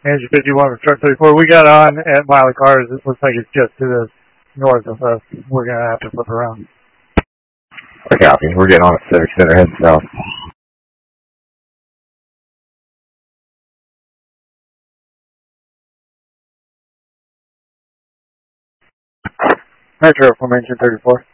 Manager 51 with truck 34. We got on at Miley Cars. It looks like it's just to the north of us. We're going to have to flip around. Copy. We're getting on at Civic Center, heading south. Metro, Formation 34.